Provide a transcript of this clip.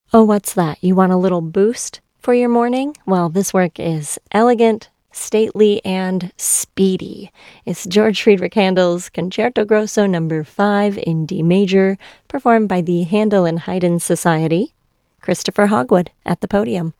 Oh, what's that? You want a little boost for your morning? Well, this work is elegant, stately, and speedy. It's George Friedrich Handel's Concerto Grosso Number 5 in D major, performed by the Handel and Haydn Society. Christopher Hogwood at the podium.